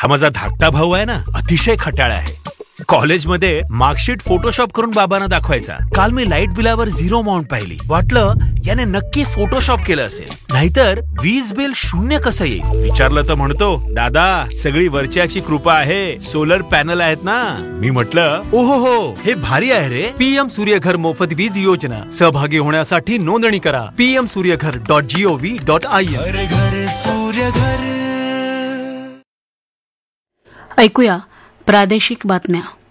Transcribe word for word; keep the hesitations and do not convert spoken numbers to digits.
हा माझा धाकटा भाऊ आहे ना, अतिशय खट्याळ आहे. कॉलेजमध्ये मार्कशीट फोटोशॉप करून बाबांना दाखवायचा. काल मी लाईट बिलावर झिरो अमाऊंट पाहिली. वाटलं याने नक्की फोटोशॉप केलं असेल, नाहीतर वीज बिल शून्य कसं येईल. विचारलं तर म्हणतो, दादा सगळी वरच्याची कृपा आहे, सोलर पॅनल आहेत ना. मी म्हटलं, ओहो हो, हे भारी आहे रे. पीएम सूर्यघर मोफत वीज योजना. सहभागी होण्यासाठी नोंदणी करा PM Surya Ghar dot G O V dot I N. घर सूर्यघर. ऐकूया प्रादेशिक बातम्या.